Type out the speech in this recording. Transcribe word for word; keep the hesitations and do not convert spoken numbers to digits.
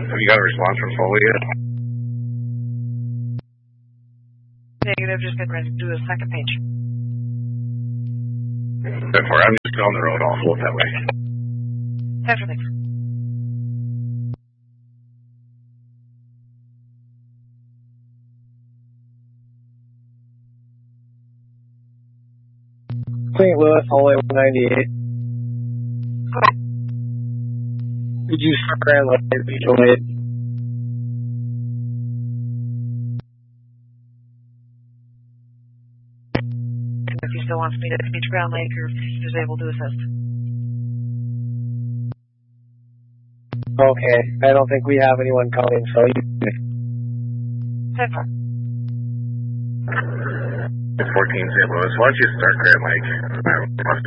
Have you got a response from Foley yet? Negative, just getting ready to do a second page. Therefore, I'm just on the road, I'll float that way. Definitely. Saint Louis, Highway one ninety-eight. Go ahead. Did you start Grand Lake, Mutual Aid? If he still wants me to reach Ground Lake or if he's able to assist. Okay, I don't think we have anyone coming, so you... ten four. fourteen Saint Louis, why don't you start Grand Lake? I must